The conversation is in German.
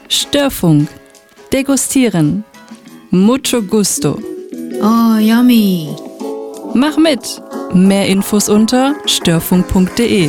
Störfunk. Degustieren. Mucho gusto. Oh, yummy. Mach mit. Mehr Infos unter störfunk.de.